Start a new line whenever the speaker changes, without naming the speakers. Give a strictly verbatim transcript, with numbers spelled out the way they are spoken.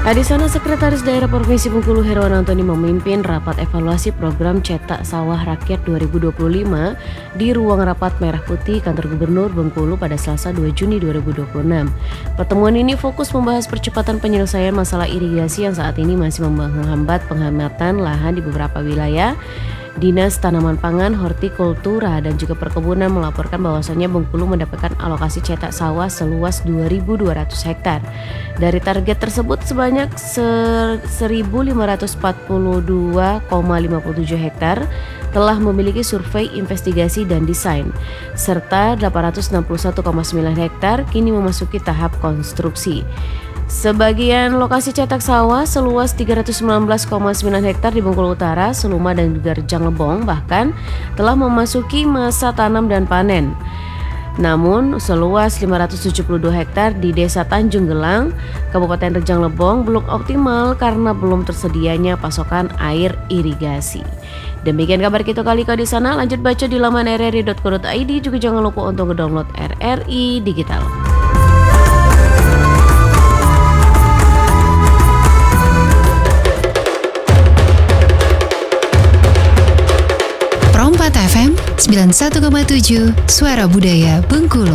Di sana Sekretaris Daerah Provinsi Bengkulu Herwan Antoni memimpin rapat evaluasi program Cetak Sawah Rakyat dua ribu dua puluh lima di ruang rapat Merah Putih Kantor Gubernur Bengkulu pada Selasa dua Juni dua ribu dua puluh enam. Pertemuan ini fokus membahas percepatan penyelesaian masalah irigasi yang saat ini masih menghambat penghematan lahan di beberapa wilayah. Dinas Tanaman Pangan, Hortikultura, dan juga Perkebunan melaporkan bahwasannya Bengkulu mendapatkan alokasi cetak sawah seluas dua ribu dua ratus hektar. Dari target tersebut sebanyak seribu lima ratus empat puluh dua koma lima tujuh hektar telah memiliki survei, investigasi, dan desain, serta delapan ratus enam puluh satu koma sembilan hektar kini memasuki tahap konstruksi. Sebagian lokasi cetak sawah seluas tiga ratus sembilan belas koma sembilan hektar di Bengkulu Utara, Seluma, dan juga Rejang Lebong bahkan telah memasuki masa tanam dan panen. Namun seluas lima ratus tujuh puluh dua hektar di Desa Tanjung Gelang, Kabupaten Rejang Lebong belum optimal karena belum tersedianya pasokan air irigasi. Demikian kabar kita kali di sana. Lanjut baca di laman r r i dot co dot i d, juga jangan lupa untuk download R R I Digital.
F M sembilan puluh satu koma tujuh Suara Budaya Bengkulu.